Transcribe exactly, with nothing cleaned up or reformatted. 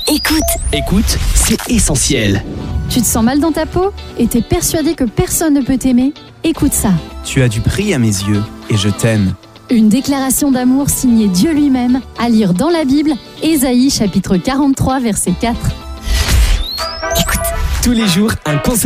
Écoute. Écoute, c'est essentiel. Tu te sens mal dans ta peau et t'es persuadé que personne ne peut t'aimer? Écoute ça. Tu as du prix à mes yeux et je t'aime. Une déclaration d'amour signée Dieu lui-même, à lire dans la Bible, Ésaïe chapitre quarante-trois verset quatre. Écoute. Tous les jours, un conseil